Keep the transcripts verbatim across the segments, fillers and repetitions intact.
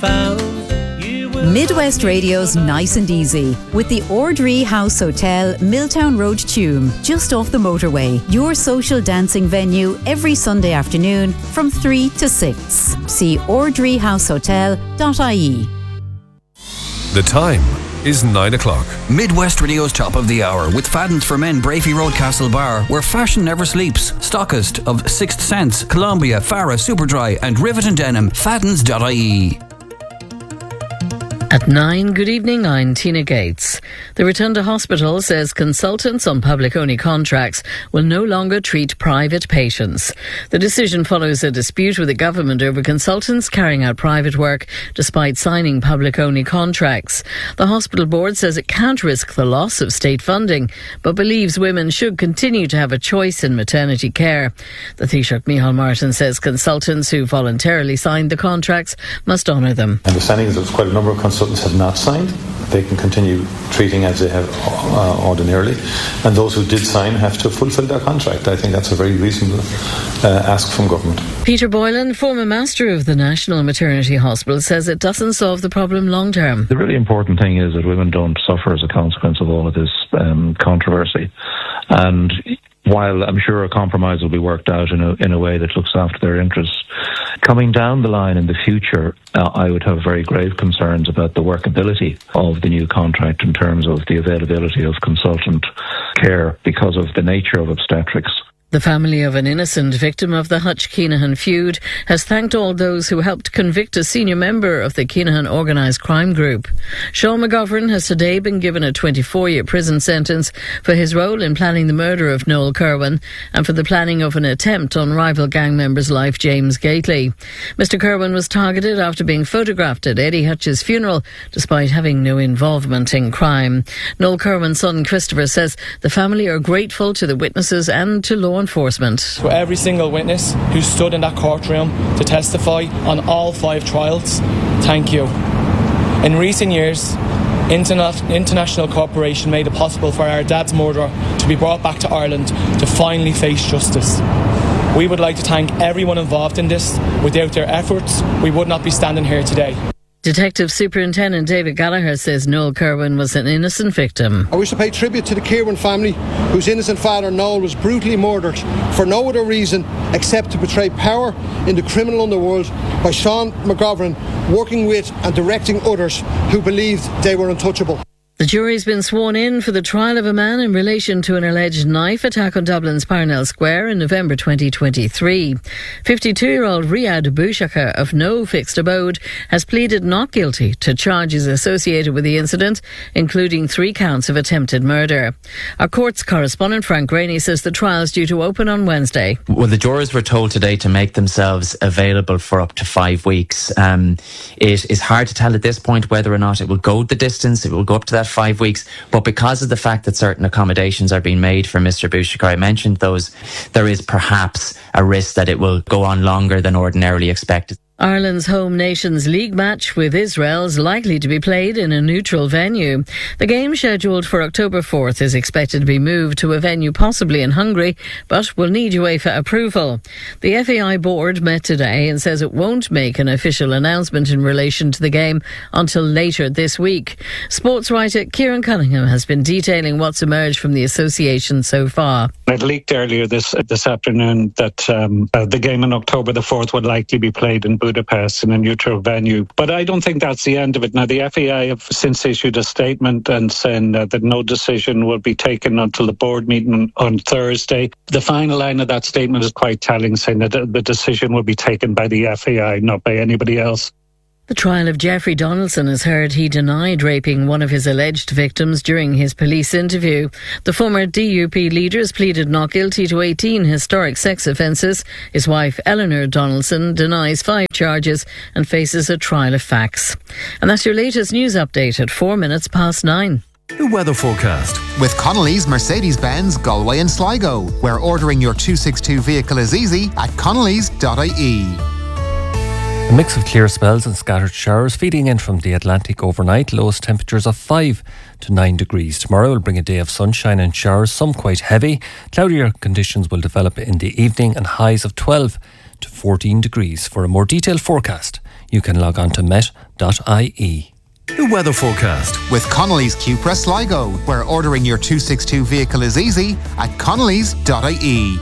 found. Midwest Radio's Nice and Easy with the Ordree House Hotel, Milltown Road, Tuam, just off the motorway. Your social dancing venue every Sunday afternoon from three to six. See ordree house hotel dot I E. The time is nine o'clock. Midwest Radio's Top of the Hour with Fadden's for Men, Brafey Road, Castlebar, where fashion never sleeps. Stockist of Sixth Sense, Columbia, Farah, Superdry and Rivet and Denim. Faddens dot I E. At nine, good evening, I'm Tina Gates. The Rotunda Hospital says consultants on public-only contracts will no longer treat private patients. The decision follows a dispute with the government over consultants carrying out private work despite signing public-only contracts. The hospital board says it can't risk the loss of state funding, but believes women should continue to have a choice in maternity care. The Taoiseach Micheál Martin says consultants who voluntarily signed the contracts must honour them. My understanding is there's quite a number of consultants have not signed. They can continue treating as they have uh, ordinarily, and those who did sign have to fulfil their contract. I think that's a very reasonable uh, ask from government. Peter Boylan, former master of the National Maternity Hospital, says it doesn't solve the problem long term. The really important thing is that women don't suffer as a consequence of all of this um, controversy, and while I'm sure a compromise will be worked out in a, in a way that looks after their interests, coming down the line in the future, uh, I would have very grave concerns about the workability of the new contract in terms of the availability of consultant care because of the nature of obstetrics. The family of an innocent victim of the Hutch-Keenahan feud has thanked all those who helped convict a senior member of the Keenahan organised crime group. Sean McGovern has today been given a twenty-four-year prison sentence for his role in planning the murder of Noel Kerwin and for the planning of an attempt on rival gang member's life, James Gately. Mister Kerwin was targeted after being photographed at Eddie Hutch's funeral, despite having no involvement in crime. Noel Kerwin's son, Christopher, says the family are grateful to the witnesses and to law enforcement. To every single witness who stood in that courtroom to testify on all five trials, thank you. In recent years, interna- international cooperation made it possible for our dad's murderer to be brought back to Ireland to finally face justice. We would like to thank everyone involved in this. Without their efforts, we would not be standing here today. Detective Superintendent David Gallagher says Noel Kerwin was an innocent victim. I wish to pay tribute to the Kerwin family, whose innocent father Noel was brutally murdered for no other reason except to betray power in the criminal underworld by Sean McGovern, working with and directing others who believed they were untouchable. The jury's been sworn in for the trial of a man in relation to an alleged knife attack on Dublin's Parnell Square in November twenty twenty-three. fifty-two-year-old Riyad Bouchaka of no fixed abode has pleaded not guilty to charges associated with the incident, including three counts of attempted murder. Our courts correspondent Frank Rainey says the trial is due to open on Wednesday. Well, the jurors were told today to make themselves available for up to five weeks. Um, it is hard to tell at this point whether or not it will go the distance, it will go up to that five weeks, but because of the fact that certain accommodations are being made for Mister Bouchaka, I mentioned those, there is perhaps a risk that it will go on longer than ordinarily expected. Ireland's home Nations League match with Israel is likely to be played in a neutral venue. The game, scheduled for October fourth, is expected to be moved to a venue possibly in Hungary, but will need UEFA approval. The F A I board met today and says it won't make an official announcement in relation to the game until later this week. Sports writer Kieran Cunningham has been detailing what's emerged from the association so far. It leaked earlier this this afternoon that um, uh, the game on October the fourth would likely be played in Budapest in a neutral venue. But I don't think that's the end of it. Now, the F A I have since issued a statement and saying uh, that no decision will be taken until the board meeting on Thursday. The final line of that statement is quite telling, saying that the decision will be taken by the F A I, not by anybody else. The trial of Jeffrey Donaldson has heard he denied raping one of his alleged victims during his police interview. The former D U P leader has pleaded not guilty to eighteen historic sex offences. His wife, Eleanor Donaldson, denies five charges and faces a trial of facts. And that's your latest news update at four minutes past nine. The weather forecast. With Connolly's Mercedes-Benz Galway and Sligo, where ordering your two sixty-two vehicle is easy at connellys dot I E. A mix of clear spells and scattered showers feeding in from the Atlantic overnight. Lowest temperatures of five to nine degrees. Tomorrow will bring a day of sunshine and showers, some quite heavy. Cloudier conditions will develop in the evening and highs of twelve to fourteen degrees. For a more detailed forecast, you can log on to met dot I E. The weather forecast with Connolly's Cupra Sligo, where ordering your two sixty-two vehicle is easy at connellys dot I E.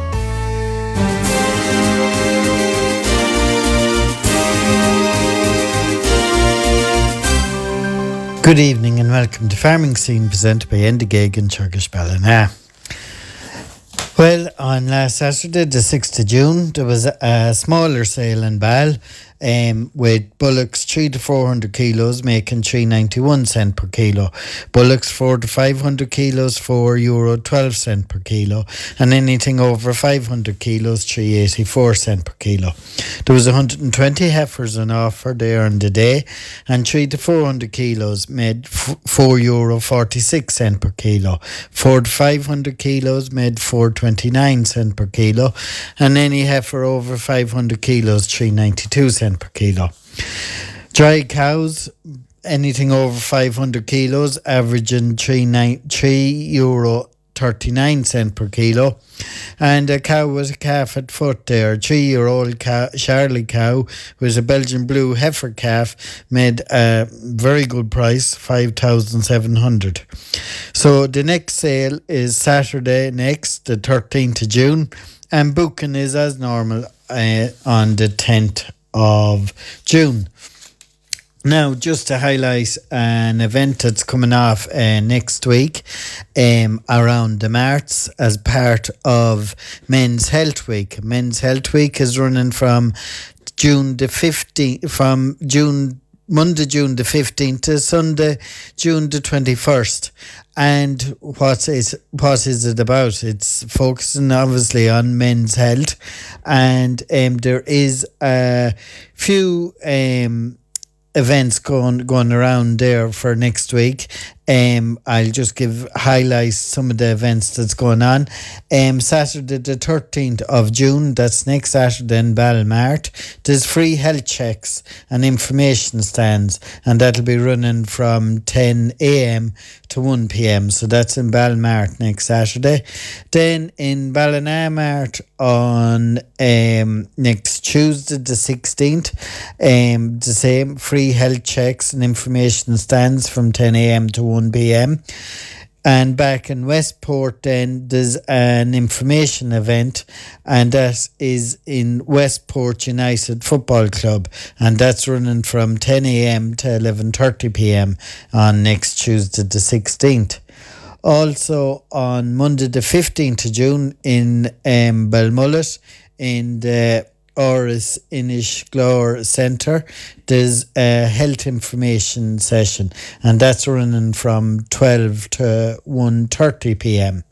Good evening and welcome to Farming Scene, presented by Endegag and Turkish Ballina. Well, on last Saturday, the sixth of June, there was a smaller sale in Ball, um, with bullocks three to four hundred kilos making three ninety-one cent per kilo. Bullocks four to five hundred kilos, four euro twelve cent per kilo. And anything over five hundred kilos, three eighty-four cent per kilo. There was one hundred twenty heifers on offer there on the day, and three to four hundred kilos made f- four euro forty-six cent per kilo. four to five hundred kilos made four twenty-nine cent per kilo, and any heifer over five hundred kilos, three ninety-two cent per kilo. Dry cows, anything over five hundred kilos, averaging three euro thirty-nine cent per kilo. And a cow was a calf at foot there. A three-year-old cow, Charlie cow, was a Belgian blue heifer calf, made a very good price, five thousand seven hundred. So the next sale is Saturday next, the thirteenth of June, and booking is as normal uh, on the tenth of June. Now, just to highlight an event that's coming off uh, next week um, around the Marts as part of Men's Health Week. Men's Health Week is running from June the fifteenth, from June Monday, June the fifteenth to Sunday, June the twenty-first. And what is what is it about? It's focusing obviously on men's health, and um, there is a few um, events going going around there for next week. Um, I'll just give highlights some of the events that's going on. Um, Saturday the thirteenth of June, that's next Saturday in Balmart, there's free health checks and information stands, and that'll be running from ten a.m. to one p.m. So that's in Balmart next Saturday. Then in Ballinamart on um, next Tuesday the sixteenth, um, the same free health checks and information stands from ten a.m. to one p.m. And back in Westport then there's an information event, and that is in Westport United Football Club, and that's running from ten a.m. to eleven thirty p.m. on next Tuesday the sixteenth. Also on Monday the fifteenth of June in um, Belmullet in the Oris Inishglore Centre, there's a health information session, and that's running from twelve to one thirty p.m.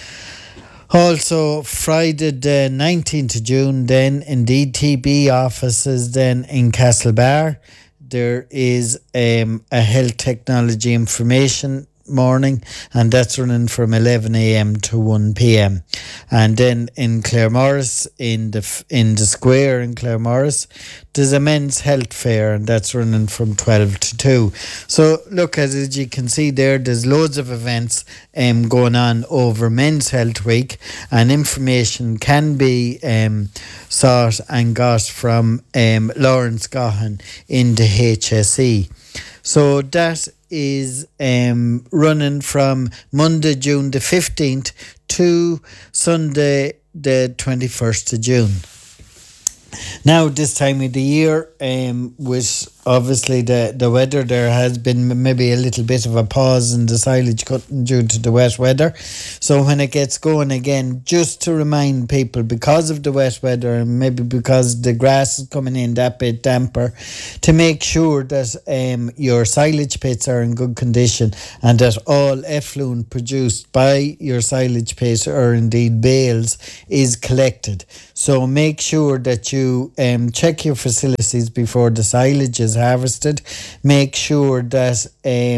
Also Friday the nineteenth of June then in the D T B offices then in Castlebar, there is um, a health technology information morning, and that's running from eleven a.m. to one p.m. And then in Claremorris, in the in the square in Claremorris, there's a men's health fair, and that's running from twelve to two. So look, as you can see there, there's loads of events um, going on over Men's Health Week, and information can be um, sought and got from um, Lawrence Gahan in the H S E. So that is um, running from Monday, June the fifteenth to Sunday, the twenty-first of June. Now, this time of the year, um, with obviously the, the weather, there has been maybe a little bit of a pause in the silage cutting due to the wet weather. So when it gets going again, just to remind people, because of the wet weather and maybe because the grass is coming in that bit damper, to make sure that um, your silage pits are in good condition and that all effluent produced by your silage pit, or indeed bales, is collected. So make sure that you um, check your facilities before the silage is harvested. Make sure that um,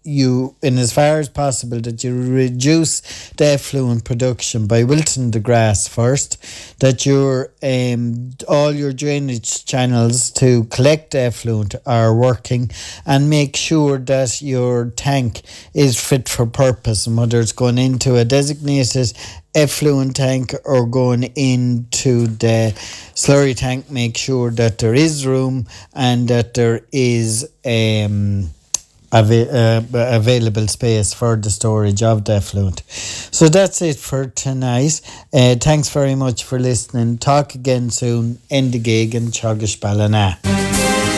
you, in as far as possible, that you reduce the effluent production by wilting the grass first, that your um, all your drainage channels to collect effluent are working, and make sure that your tank is fit for purpose, and whether it's going into a designated effluent tank or going into the slurry tank, make sure that there is room and that there is um, av- uh, available space for the storage of the effluent. So that's it for tonight. Uh, thanks very much for listening. Talk again soon. End the gig and Teagasc Ballina.